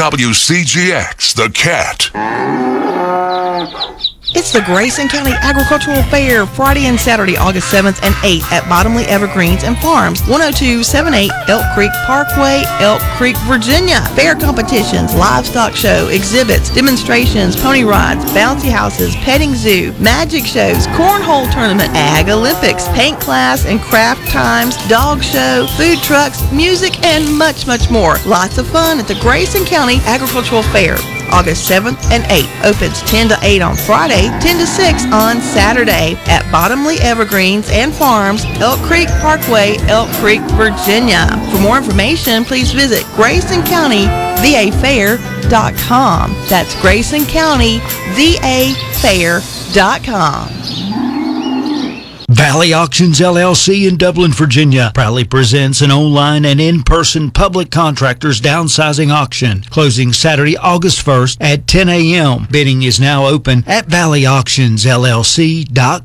WCGX, The Cat. It's the Grayson County Agricultural Fair, Friday and Saturday, August 7th and 8th at Bottomley Evergreens and Farms, 10278 Elk Creek Parkway, Elk Creek, Virginia. Fair competitions, livestock show, exhibits, demonstrations, pony rides, bouncy houses, petting zoo, magic shows, cornhole tournament, ag Olympics, paint class and craft times, dog show, food trucks, music, and much, much more. Lots of fun at the Grayson County Agricultural Fair. August 7th and 8th. Opens 10 to 8 on Friday, 10 to 6 on Saturday at Bottomley Evergreens and Farms, Elk Creek Parkway, Elk Creek, Virginia. For more information, please visit GraysonCountyVAFair.com. That's GraysonCountyVAFair.com. Valley Auctions LLC in Dublin, Virginia proudly presents an online and in-person public contractors downsizing auction closing Saturday, August 1st at 10 a.m. Bidding is now open at valleyauctionsllc.com.